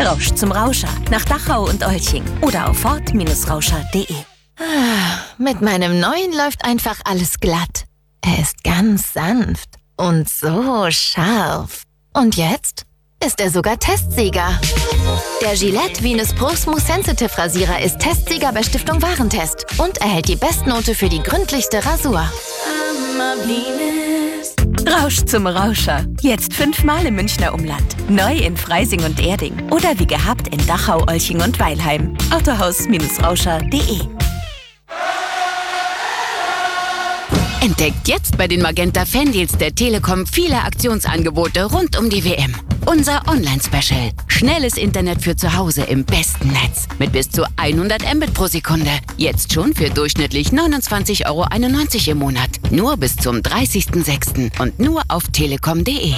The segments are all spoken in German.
Rausch zum Rauscher nach Dachau und Olching oder auf ford-rauscher.de. Mit meinem neuen läuft einfach alles glatt. Er ist ganz sanft und so scharf. Und jetzt ist er sogar Testsieger. Der Gillette Venus Pro Smooth Sensitive Rasierer ist Testsieger bei Stiftung Warentest und erhält die Bestnote für die gründlichste Rasur. Rausch zum Rauscher. Jetzt 5-mal im Münchner Umland. Neu in Freising und Erding. Oder wie gehabt in Dachau, Olching und Weilheim. Autohaus-rauscher.de. Entdeckt jetzt bei den Magenta Fandeals der Telekom viele Aktionsangebote rund um die WM. Unser Online-Special. Schnelles Internet für zu Hause im besten Netz. Mit bis zu 100 Mbit pro Sekunde. Jetzt schon für durchschnittlich 29,91 € im Monat. Nur bis zum 30.06. und nur auf telekom.de.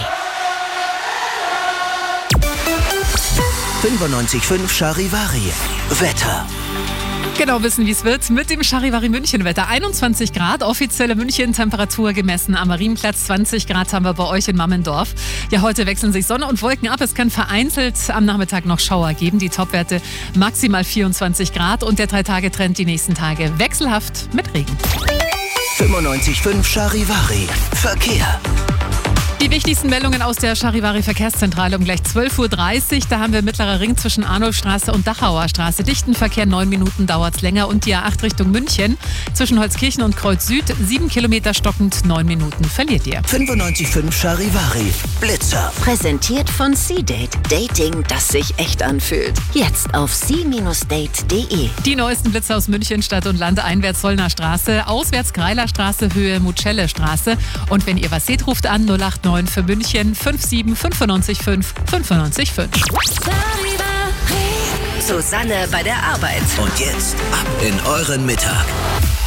95.5 Charivari. Wetter. Genau wissen, wie es wird mit dem Charivari München-Wetter. 21 Grad, offizielle München-Temperatur gemessen am Marienplatz. 20 Grad haben wir bei euch in Mammendorf. Ja, heute wechseln sich Sonne und Wolken ab. Es kann vereinzelt am Nachmittag noch Schauer geben. Die Topwerte maximal 24 Grad und der 3-Tage-Trend die nächsten Tage wechselhaft mit Regen. 95.5 Charivari. Verkehr. Die wichtigsten Meldungen aus der Charivari Verkehrszentrale um gleich 12.30 Uhr. Da haben wir Mittlerer Ring zwischen Arnulfstraße und Dachauer Straße. Dichten Verkehr, 9 Minuten dauert es länger. Und die A8 Richtung München zwischen Holzkirchen und Kreuz Süd. 7 Kilometer stockend, 9 Minuten verliert ihr. 95.5 Charivari. Blitzer. Präsentiert von C-Date. Dating, das sich echt anfühlt. Jetzt auf c-date.de. Die neuesten Blitzer aus München, Stadt und Land. Einwärts Zollner Straße, auswärts Greiler Straße, Höhe Mucelle Straße. Und wenn ihr was seht, ruft an 089 für München 57 95 5 95 5. Susanne bei der Arbeit. Und jetzt ab in euren Mittag.